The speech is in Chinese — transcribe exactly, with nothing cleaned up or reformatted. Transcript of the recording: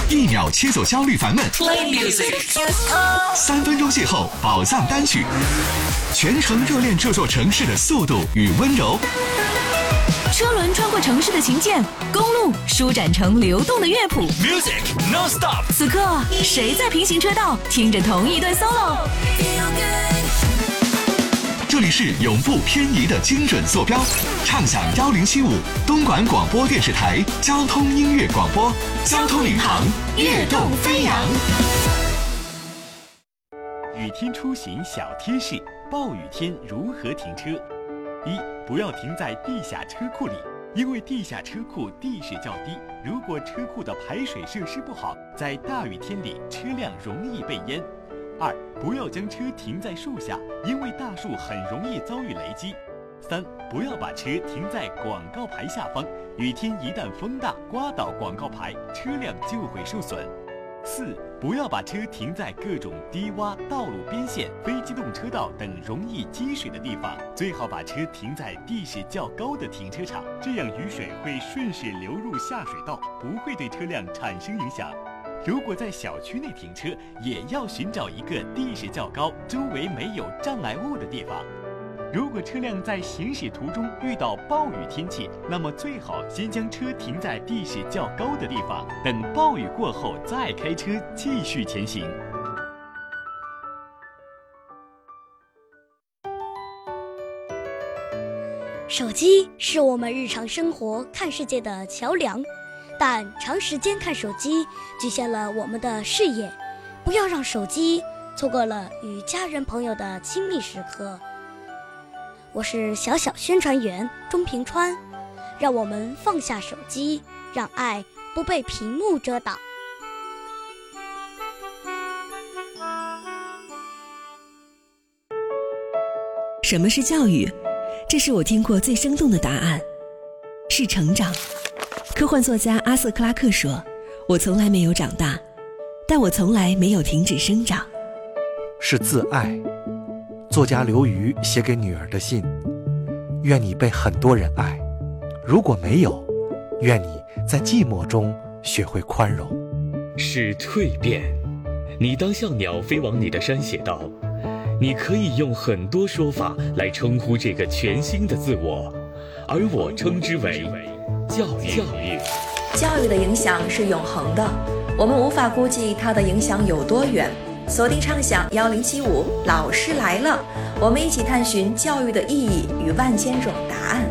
一秒切走焦虑烦闷。 Play music， 三分钟邂逅宝藏单曲，全程热恋这座城市的速度与温柔。 车轮穿过城市的琴键，公路舒展成流动的乐谱。 Music non-stop。 此刻，谁在平行车道听着同一段 solo？ 这里是永不偏移的精准坐标，畅享一零七五东莞广播电视台交通音乐广播，交通领航，跃动飞扬。 雨天出行小贴士：暴雨天如何停车？一、不要停在地下车库里，因为地下车库地势较低，如果车库的排水设施不好，在大雨天里车辆容易被淹。二、不要将车停在树下，因为大树很容易遭遇雷击。三、不要把车停在广告牌下方，雨天一旦风大刮倒广告牌，车辆就会受损。四、不要把车停在各种低洼道路边线、非机动车道等容易积水的地方，最好把车停在地势较高的停车场，这样雨水会顺势流入下水道，不会对车辆产生影响。如果在小区内停车，也要寻找一个地势较高、周围没有障碍物的地方。如果车辆在行驶途中遇到暴雨天气，那么最好先将车停在地势较高的地方，等暴雨过后再开车继续前行。 手机是我们日常生活看世界的桥梁，但长时间看手机局限了我们的视野，不要让手机错过了与家人朋友的亲密时刻。我是小小宣传员钟平川，让我们放下手机，让爱不被屏幕遮挡。 什么是教育？这是我听过最生动的答案，是成长。科幻作家阿瑟·克拉克说，我从来没有长大，但我从来没有停止生长。 是自爱。作家刘瑜写给女儿的信：愿你被很多人爱，如果没有，愿你在寂寞中学会宽容。 是蜕变。你当像鸟飞往你的山写道，你可以用很多说法来称呼这个全新的自我，而我称之为教育。教育教育的影响是永恒的，我们无法估计它的影响有多远。锁定畅想一零七五，老师来了，我们一起探寻教育的意义与万千种答案。